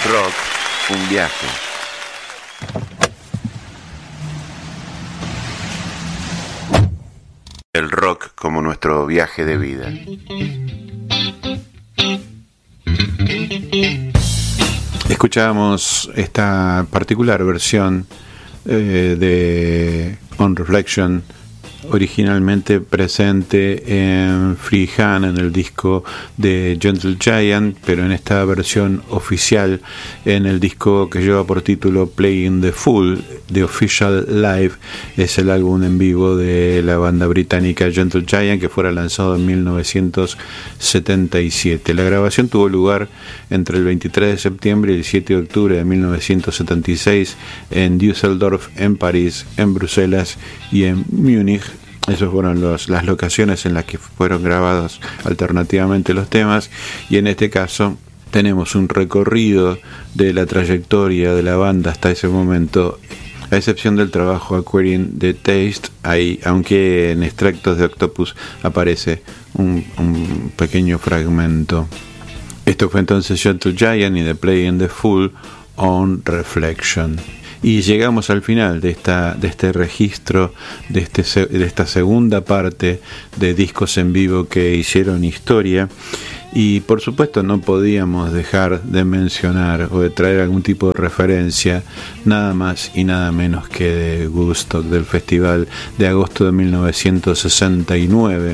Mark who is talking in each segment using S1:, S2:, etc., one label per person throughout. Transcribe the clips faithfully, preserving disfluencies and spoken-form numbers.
S1: Rock, un viaje. El rock como nuestro viaje de vida. Escuchábamos esta particular versión eh, de On Reflection, originalmente presente en Freehand, en el disco de Gentle Giant, pero en esta versión oficial en el disco que lleva por título Playing the Fool, The Official Live. Es el álbum en vivo de la banda británica Gentle Giant, que fuera lanzado en mil novecientos setenta y siete. La grabación tuvo lugar entre el veintitrés de septiembre y el siete de octubre de mil novecientos setenta y seis en Düsseldorf, en París, en Bruselas y en Múnich. Esas fueron los, las locaciones en las que fueron grabados alternativamente los temas, y en este caso tenemos un recorrido de la trayectoria de la banda hasta ese momento, a excepción del trabajo Acquiring the Taste, ahí, aunque en extractos de Octopus aparece un, un pequeño fragmento. Esto fue entonces Gentle Giant y The Playing the Fool, On Reflection. Y llegamos al final de esta de este registro, de este de esta segunda parte de discos en vivo que hicieron historia. Y por supuesto no podíamos dejar de mencionar o de traer algún tipo de referencia, nada más y nada menos que de Woodstock, del festival de agosto de mil novecientos sesenta y nueve,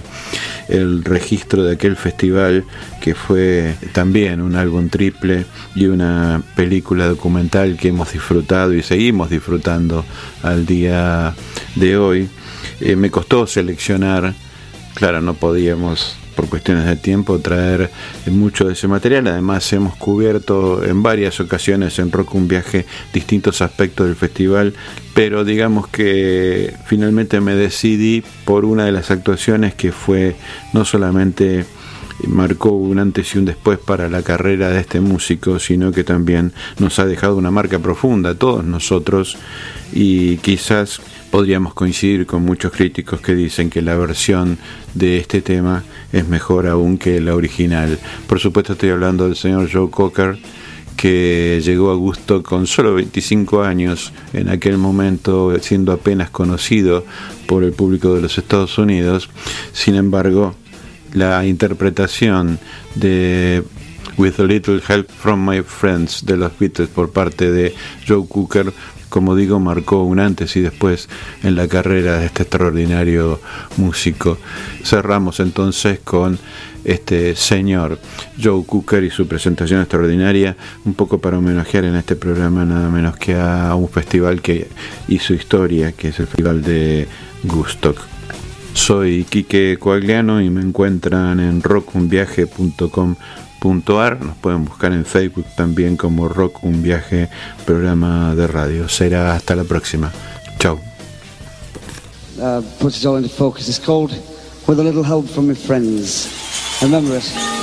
S1: el registro de aquel festival que fue también un álbum triple y una película documental que hemos disfrutado y seguimos disfrutando al día de hoy. Eh, me costó seleccionar, claro, no podíamos por cuestiones de tiempo traer mucho de ese material. Además hemos cubierto en varias ocasiones en Rock un Viaje distintos aspectos del festival, pero digamos que finalmente me decidí por una de las actuaciones que fue no solamente marcó un antes y un después para la carrera de este músico, sino que también nos ha dejado una marca profunda a todos nosotros, y quizás podríamos coincidir con muchos críticos que dicen que la versión de este tema es mejor aún que la original. Por supuesto estoy hablando del señor Joe Cocker, que llegó a Woodstock con solo veinticinco años, en aquel momento siendo apenas conocido por el público de los Estados Unidos. Sin embargo, la interpretación de With a Little Help from My Friends de los Beatles por parte de Joe Cocker, como digo, marcó un antes y después en la carrera de este extraordinario músico. Cerramos entonces con este señor Joe Cocker y su presentación extraordinaria, un poco para homenajear en este programa nada menos que a un festival que hizo historia, que es el Festival de Woodstock. Soy Quique Coagliano y me encuentran en rock un viaje punto com punto a r. Nos pueden buscar en Facebook también como Rock un Viaje, programa de radio. Será hasta la próxima. Chao.
S2: Uh, puts it all into focus. It's called With a Little Help from My Friends. Remember it.